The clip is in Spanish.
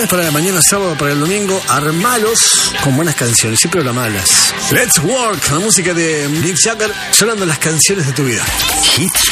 planes para mañana sábado, para el domingo, armalos con buenas canciones y programalas. Let's Work, la música de Mick Jagger, sonando las canciones de tu vida. Hits